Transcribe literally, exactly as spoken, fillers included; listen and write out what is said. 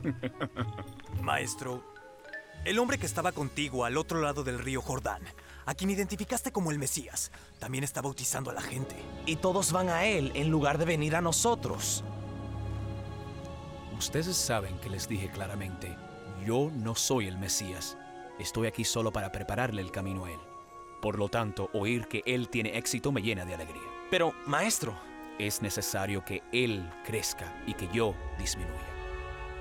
Maestro, el hombre que estaba contigo al otro lado del río Jordán, a quien identificaste como el Mesías, también está bautizando a la gente. Y todos van a él en lugar de venir a nosotros. Ustedes saben que les dije claramente, yo no soy el Mesías. Estoy aquí solo para prepararle el camino a él. Por lo tanto, oír que él tiene éxito me llena de alegría. Pero, maestro, es necesario que él crezca y que yo disminuya.